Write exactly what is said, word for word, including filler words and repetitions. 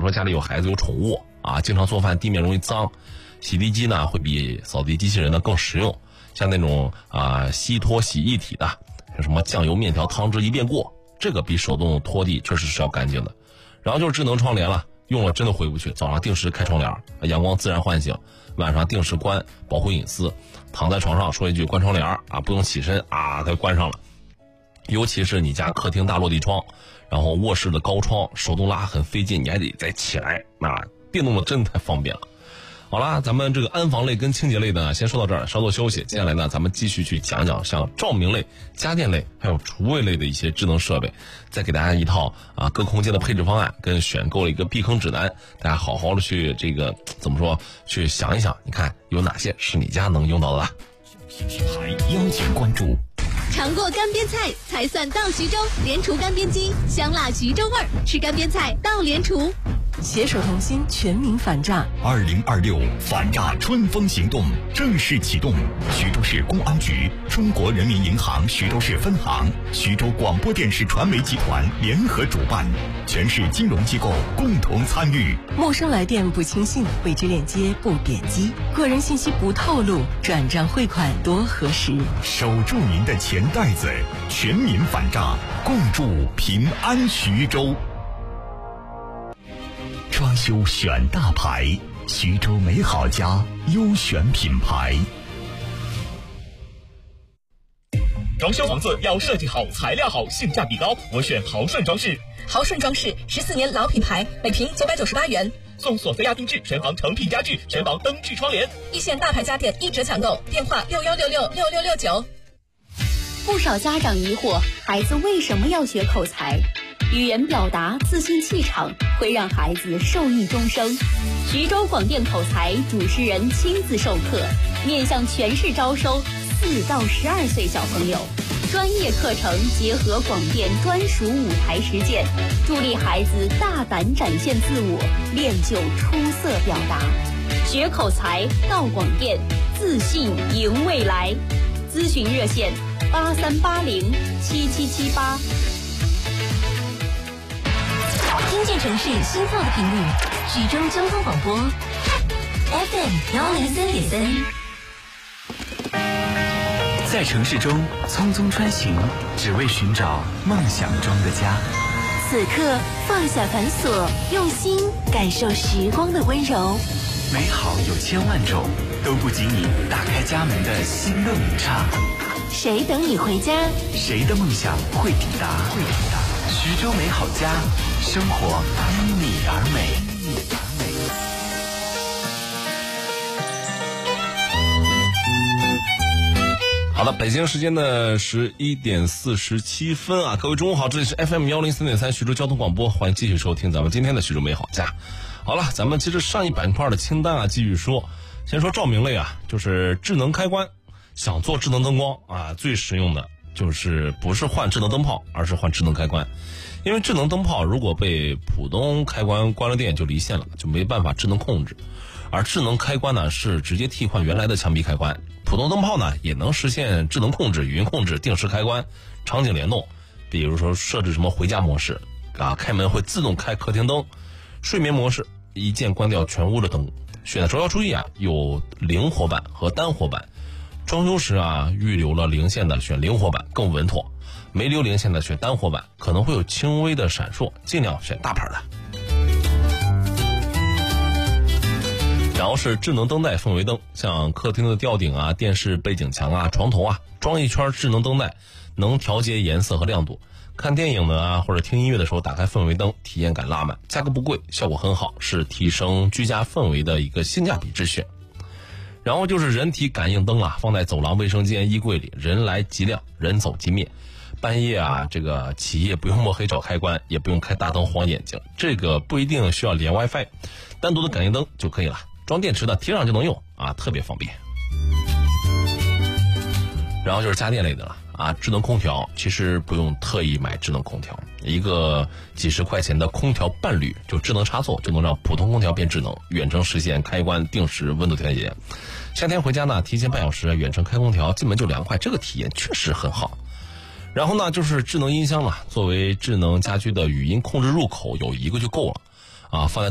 说家里有孩子有宠物啊，经常做饭地面容易脏，洗涤机呢会比扫地机器人呢更实用。像那种啊吸脱洗一体的，像什么酱油面条汤汁一遍过，这个比手动拖地确实是要干净的。然后就是智能窗帘了，用了真的回不去，早上定时开窗帘，阳光自然唤醒，晚上定时关，保护隐私。躺在床上说一句关窗帘啊，不用起身啊，它就关上了。尤其是你家客厅大落地窗，然后卧室的高窗，手动拉很费劲，你还得再起来，啊，电动的真的太方便了。好啦，咱们这个安防类跟清洁类的呢，先说到这儿，稍作休息。接下来呢，咱们继续去讲讲像照明类、家电类还有厨卫类的一些智能设备，再给大家一套啊各空间的配置方案跟选购的一个避坑指南，大家好好的去这个怎么说，去想一想，你看有哪些是你家能用到的啦。 品牌邀请关注。 尝过干煸菜才算到徐州，联厨干煸机，香辣徐州味儿，吃干煸菜到联厨。 携手同心，全民反诈。 二零二六反诈春风行动正式启动，徐州市公安局、中国人民银行徐州市分行、徐州广播电视传媒集团联合主办，全市金融机构共同参与。 陌生来电不轻信，未知链接不点击，个人信息不透露，转账汇款多核实。 守住您的钱袋子，全民反诈，共筑平安徐州。装修选大牌，徐州美好家优选品牌。 装修房子要设计好、材料好、性价比高，我选豪顺装饰。 豪顺装饰十四年老品牌，每平九百九十八元， 送索菲亚定制全房成品家具、全房灯具窗帘， 一线大牌家电一折抢购，电话六幺六六六六六九。 不少家长疑惑，孩子为什么要学口才？语言表达、自信气场会让孩子受益终生。徐州广电口才主持人亲自授课，面向全市招收四到十二岁小朋友，专业课程结合广电专属舞台实践，助力孩子大胆展现自我，练就出色表达。学口才到广电，自信赢未来。咨询热线八三八零七七七八。 听见城市心跳的频率，徐州交通广播 F M 幺零三点三。 在城市中匆匆穿行，只为寻找梦想中的家。 此刻放下繁琐，用心感受时光的温柔。 美好有千万种，都不及你打开家门的心动一刹。 谁等你回家？ 谁的梦想会抵达？会抵达。徐州美好家，生活因你而美。 好的，北京时间的十一点四十七分啊，各位中午好，这里是 F M 幺零三点三徐州交通广播，欢迎继续收听咱们今天的徐州美好家。好了，咱们接着上一板块的清单啊，继续说。先说照明类啊，就是智能开关。想做智能灯光啊，最实用的就是不是换智能灯泡，而是换智能开关。因为智能灯泡如果被普通开关关了电就离线了，就没办法智能控制。而智能开关呢，是直接替换原来的墙壁开关。普通灯泡呢，也能实现智能控制、语音控制、定时开关、场景联动。比如说设置什么回家模式啊，开门会自动开客厅灯；睡眠模式，一键关掉全屋的灯。选的时候要注意啊，有灵活版和单活版。装修时啊，预留了零线的选灵活版更稳妥，没留零线的选单活版，可能会有轻微的闪烁，尽量选大牌的。然后是智能灯带氛围灯，像客厅的吊顶啊、电视背景墙啊、床头啊，装一圈智能灯带，能调节颜色和亮度。看电影呢啊，或者听音乐的时候打开氛围灯，体验感拉满，价格不贵，效果很好，是提升居家氛围的一个性价比之选。然后就是人体感应灯啊，放在走廊、卫生间、衣柜里，人来即亮，人走即灭。半夜啊，这个起夜不用摸黑找开关，也不用开大灯晃眼睛，这个不一定需要连 WiFi， 单独的感应灯就可以了。装电池的贴上就能用啊，特别方便。然后就是家电类的了啊，智能空调其实不用特意买智能空调，一个几十块钱的空调伴侣就智能插座就能让普通空调变智能，远程实现开关、定时、温度调节。夏天回家呢，提前半小时远程开空调，进门就凉快，这个体验确实很好。然后呢，就是智能音箱了，作为智能家居的语音控制入口，有一个就够了啊，放在